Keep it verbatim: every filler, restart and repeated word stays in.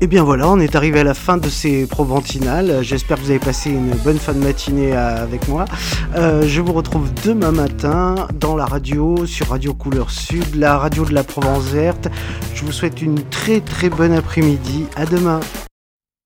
Et bien voilà, on est arrivé à la fin de ces Proventinales. J'espère que vous avez passé une bonne fin de matinée avec moi. Euh, je vous retrouve demain matin dans la radio, sur Radio Couleur Sud, la radio de la Provence Verte. Je vous souhaite une très très bonne après-midi. À demain.